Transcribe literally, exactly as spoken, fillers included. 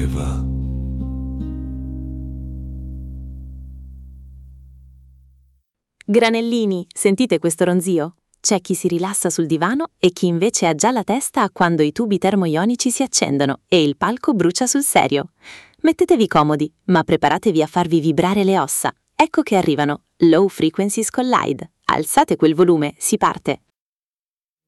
piaceva. Granellini, sentite questo ronzio? C'è chi si rilassa sul divano e chi invece ha già la testa a quando i tubi termoionici si accendono e il palco brucia sul serio. Mettetevi comodi, ma preparatevi a farvi vibrare le ossa. Ecco che arrivano Low Frequencies Collide. Alzate quel volume, si parte!